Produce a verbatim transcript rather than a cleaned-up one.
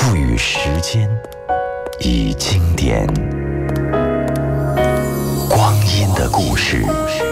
赋予时间以经典。光阴的故事。